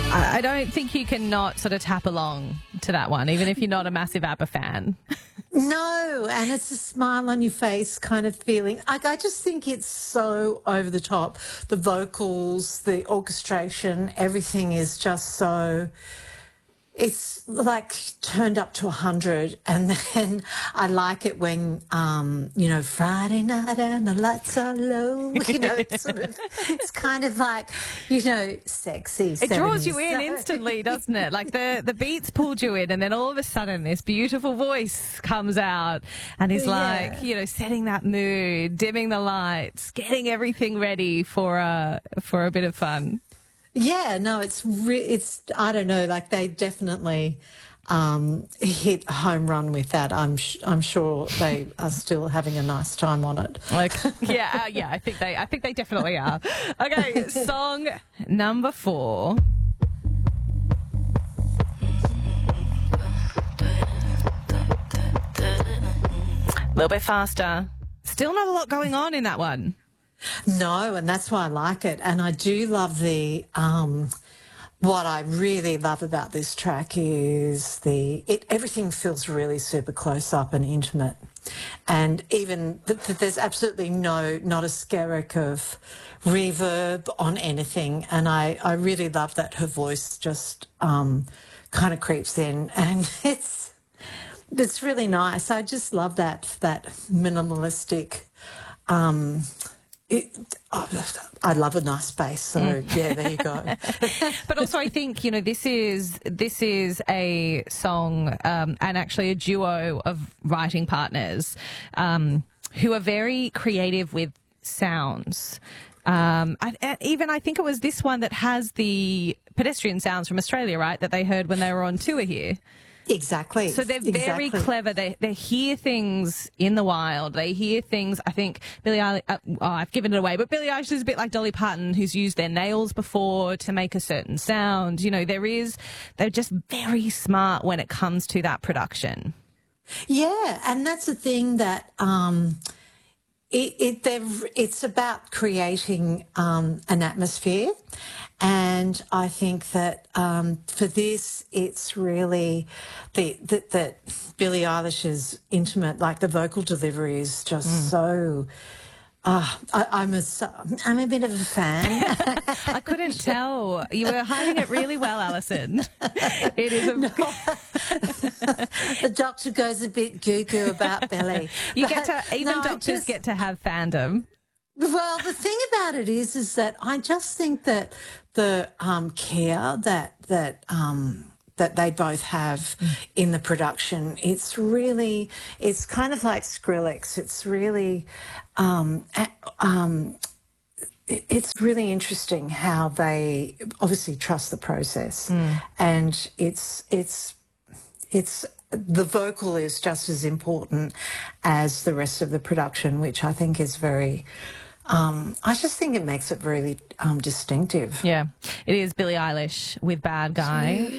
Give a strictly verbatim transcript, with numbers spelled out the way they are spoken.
I, I don't think you can not sort of tap along to that one, even if you're not a massive ABBA fan. No, and it's a smile on your face kind of feeling. I, I just think it's so over the top. The vocals, the orchestration, everything is just so... It's like turned up to a hundred, and then I like it when, um, you know, Friday night and the lights are low. You know, it's sort of, it's kind of like, you know, sexy. It draws you in instantly, doesn't it? Like the, the beats pulled you in, and then all of a sudden this beautiful voice comes out and is like, Yeah. you know, setting that mood, dimming the lights, getting everything ready for a, for a bit of fun. Yeah, no, it's re- it's I don't know, like they definitely um, hit a home run with that. I'm sh- I'm sure they are still having a nice time on it. Like, yeah, uh, yeah, I think they, I think they definitely are. Okay, song number four. A little bit faster. Still not a lot going on in that one. No, and that's why I like it. And I do love the, um, what I really love about this track is the, it, everything feels really super close up and intimate. And even, th- th- there's absolutely no, not a skerrick of reverb on anything. And I, I really love that her voice just um, kind of creeps in, and it's, it's really nice. I just love that, that minimalistic, um, It, oh, I love a nice bass, so mm. yeah, there you go. But also, I think you know this is this is a song um, and actually a duo of writing partners um, who are very creative with sounds. Um, I, even I think it was this one that has the pedestrian sounds from Australia, right? That they heard when they were on tour here. Exactly. So they're very exactly. clever. They they hear things in the wild. They hear things. I think Billie Eilish. Uh, oh, I've given it away, but Billie Eilish is a bit like Dolly Parton, who's used their nails before to make a certain sound. You know, there is. They're just very smart when it comes to that production. Yeah, and that's the thing that. Um, It, it they've, it's about creating um, an atmosphere, and I think that um, for this, it's really the that that Billie Eilish's intimate, like the vocal delivery, is just mm. so. Uh, I, I'm a I'm a bit of a fan. I couldn't tell. You were hiding it really well, Alison. It is a. No. The doctor goes a bit goo-goo about Billie. You but, get to even no, doctors just, get to have fandom. Well, the thing about it is, is that I just think that the um, care that that um, that they both have mm. in the production, it's really, it's kind of like Skrillex. It's really, um, um, it's really interesting how they obviously trust the process, mm. and it's it's it's. The vocal is just as important as the rest of the production, which I think is very, um, I just think it makes it really um, distinctive. Yeah, it is Billie Eilish with Bad Guy.